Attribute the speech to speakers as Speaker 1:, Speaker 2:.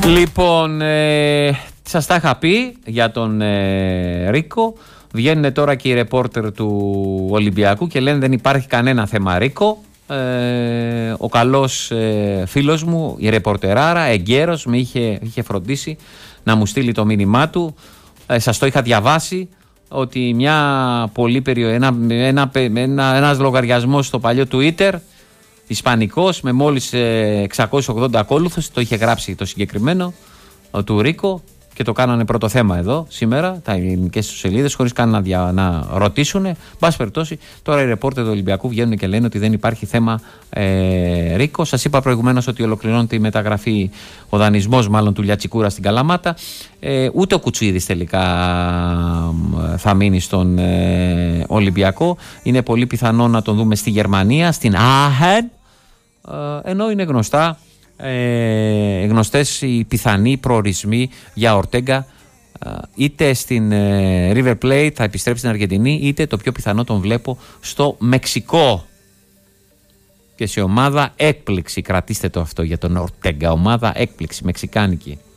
Speaker 1: Λοιπόν, σας τα είχα πει για τον Ρίκο. Βγαίνουν τώρα και οι ρεπόρτερ του Ολυμπιακού και λένε δεν υπάρχει κανένα θέμα Ρίκο. Ο καλός φίλος μου, η ρεπορτεράρα, εγκαίρος, με είχε φροντίσει να μου στείλει το μήνυμά του. Σας το είχα διαβάσει ότι ένας λογαριασμός στο παλιό Twitter, ισπανικός, με μόλις 680 ακόλουθους, το είχε γράψει το συγκεκριμένο του Ρίκο και το κάνανε πρώτο θέμα εδώ σήμερα, τα ελληνικές σελίδες, χωρίς καν να ρωτήσουν. Μπας περιπτώσει, τώρα οι ρεπόρτερ του Ολυμπιακού βγαίνουν και λένε ότι δεν υπάρχει θέμα Ρίκο. Σας είπα προηγουμένως ότι ολοκληρώνεται η μεταγραφή, ο δανεισμός μάλλον του Λιατσικούρα στην Καλαμάτα. Ούτε ο Κουτσίδης τελικά θα μείνει στον Ολυμπιακό. Είναι πολύ πιθανό να τον δούμε στη Γερμανία, στην Άχεν, ενώ είναι γνωστές οι πιθανοί προορισμοί για Ορτέγκα, είτε στην River Plate θα επιστρέψει στην Αργεντινή, είτε το πιο πιθανό τον βλέπω στο Μεξικό και σε ομάδα έκπληξη. Κρατήστε το αυτό για τον Ορτέγκα, ομάδα έκπληξη μεξικάνικη.